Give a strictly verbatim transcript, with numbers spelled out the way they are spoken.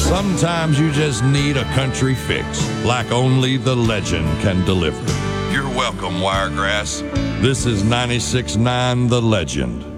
Sometimes you just need a country fix, like only the legend can deliver. You're welcome, Wiregrass. This is ninety-six point nine The Legend.